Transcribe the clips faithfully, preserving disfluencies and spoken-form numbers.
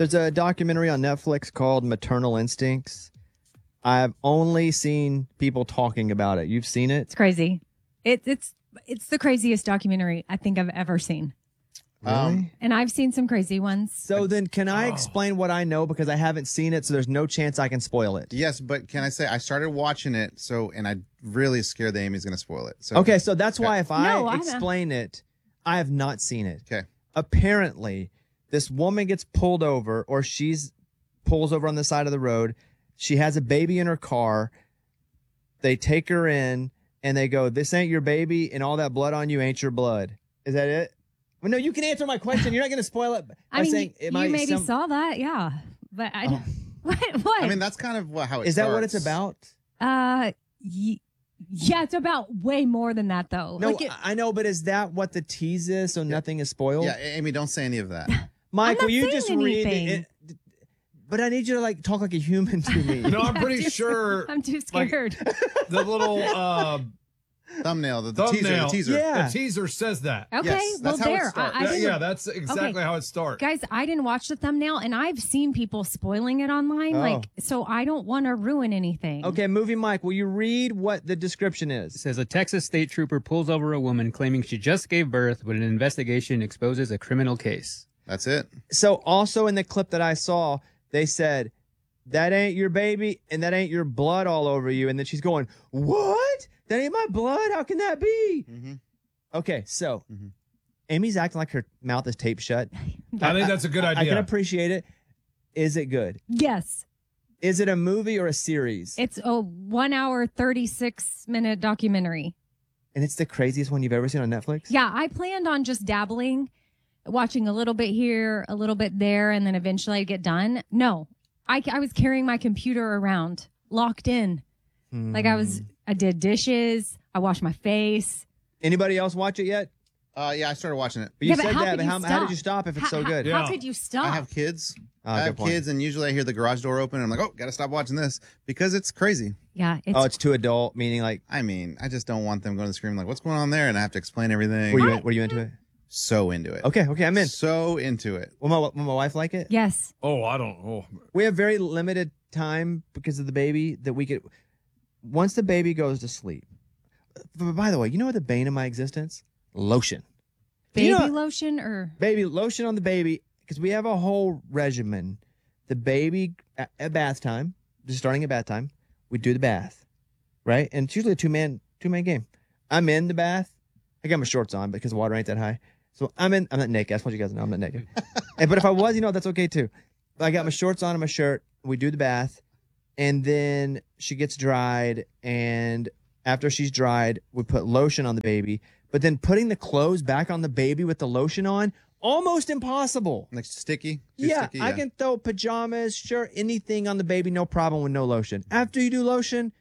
There's a documentary on Netflix called Maternal Instincts. I've only seen people talking about it. You've seen it? It's crazy. It, it's it's the craziest documentary I think I've ever seen. Really? Um, and I've seen some crazy ones. So then can I Oh. explain what I know because I haven't seen it, so there's no chance I can spoil it. Yes, but can I say I started watching it, so and I really scared that Amy's going to spoil it. So Okay, so that's why if I No, I know. explain it, I have not seen it. Okay. Apparently, this woman gets pulled over, or she's pulls over on the side of the road. She has a baby in her car. They take her in, and they go, "This ain't your baby, and all that blood on you ain't your blood." Is that it? Well, no, you can answer my question. You're not going to spoil it by I mean, saying, you, am you I maybe some- saw that, yeah. But I Oh. what? What? I mean, that's kind of what, how it Is that what it's starts. about? uh, y- yeah, it's about way more than that, though. No, Like it- I know, but is that what the tease is? So nothing is spoiled. Yeah, Amy, don't say any of that. Mike, I'm will not you saying just anything. read it? But I need you to like talk like a human to me. No, I'm pretty too- sure I'm too like, scared. the little uh, Thumbnail, the, the teaser, the thumbnail, teaser. Yeah. the teaser says that. Okay, Yes, well, that's how it there. I, starts. I That- didn't, yeah, that's exactly how it starts. guys, I didn't watch the thumbnail, and I've seen people spoiling it online. Oh. Like, so I don't want to ruin anything. Okay, movie Mike, will you read what the description It is? says a Texas state trooper pulls over a woman claiming she just gave birth, but an investigation exposes a criminal case. That's it. So also in the clip that I saw, they said, "That ain't your baby and that ain't your blood all over you." And then she's going, "What? That ain't my blood? How can that be?" Mm-hmm. Okay, so Mhm. Amy's acting like her mouth is taped shut. I think that's a good I idea. can appreciate it. Is it good? Yes, Is it a movie or a series? it's a one hour, thirty-six minute documentary. And it's the craziest one you've ever seen on Netflix? Yeah, I planned on just dabbling, watching a little bit here, a little bit there, and then eventually I'd get done. No, I, I was carrying my computer around, locked in. Like I was, I did dishes, I washed my face. Anybody else watch it yet? Uh, yeah, I started watching it. But you Yeah, but said how that, could but you how, how stop? did you stop if it's so How- good? Yeah. How could you stop? I have kids. Oh, I good have point. kids, and usually I hear the garage door open, and I'm like, oh, gotta stop watching this because it's crazy. Yeah, it's, Oh, it's too adult, meaning like, I mean, I just don't want them going to the screen like, what's going on there? And I have to explain everything. were you, were you into it? So into it. Okay, okay, I'm in. So into it. Will my, will my wife like it? yes. Oh, I don't. Oh, We have very limited time because of the baby that we could. Once the baby goes to sleep. But by the way, you know what the bane of my existence? Lotion. Do Baby you know- lotion or Baby lotion on the baby because we have a whole regimen. The baby at, at bath time, just starting at bath time, we do the bath, right? And it's usually a two man two man game. I'm in the bath. I got my shorts on because the water ain't that high. So I'm in. I'm not naked. I just want you guys to know I'm not naked. And, but if I was, you know, that's okay too. But I got my shorts on and my shirt. We do the bath, and then she gets dried. And after she's dried, we put lotion on the baby. But then putting the clothes back on the baby with the lotion on, almost impossible. Like sticky. Too Yeah, sticky, I can throw pajamas, shirt, anything on the baby, no problem with no lotion. After you do lotion,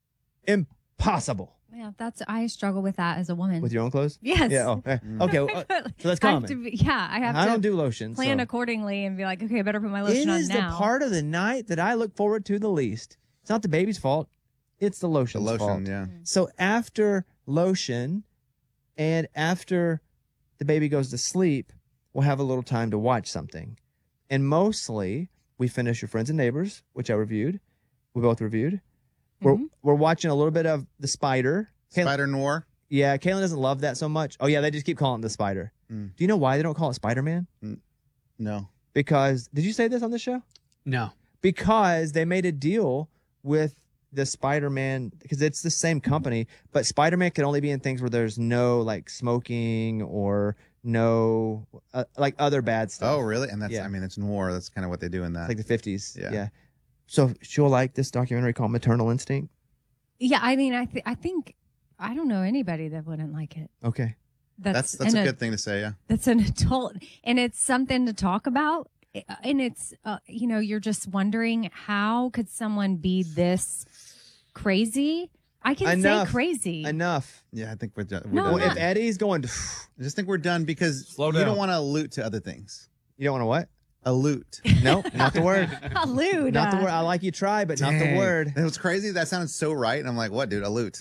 impossible. yeah, that's I struggle with that as a woman. With your own clothes? yes. Yeah. Oh, okay. Okay. well, uh, so that's I have common. to be, yeah, I have I to don't do lotion. plan so. accordingly and be like, okay, I better put my It lotion on is now. the part of the night that I look forward to the least. It's not the baby's fault. It's the The lotion's lotion, fault. yeah. So after lotion and after the baby goes to sleep, we'll have a little time to watch something. And mostly we finish Your Friends and Neighbors, which I reviewed. We both reviewed. We're Mhm. we're watching a little bit of The Spider. Caitlin- Spider Noir. yeah, Caitlin doesn't love that so much. Oh yeah, they just keep calling it The Spider. Mm. Do you know why they don't call it Spider-Man? No. Because did you say this on the show? No. Because they made a deal with the Spider-Man because it's the same company, but Spider-Man can only be in things where there's no like smoking or no uh, like other bad stuff. Oh, really? And that's, Yeah. I mean, it's noir. That's kind of what they do in that. It's like the fifties. Yeah. Yeah. So she'll like this documentary called Maternal Instinct. Yeah, I mean, I th- I think I don't know anybody that wouldn't like it. Okay. that's that's an a ad- good thing to say, yeah. That's an adult, and it's something to talk about. And it's uh, you know, you're just wondering how could someone be this crazy? I can Enough. say crazy. Enough. Yeah, I think we're done. We're No, done. Well, I'm if not. Eddie's going, I just think we're done because Slow you down. don't want to allude to other things. you don't want to what? Allude. No, not the word. Allude. Not the uh, word. I like you try, but not the Dang. word. That was crazy. That sounded so right. And I'm like, what, dude? Allude.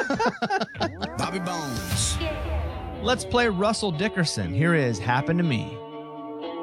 Bobby Bones. Let's play Russell Dickerson. Here is Happen to Me.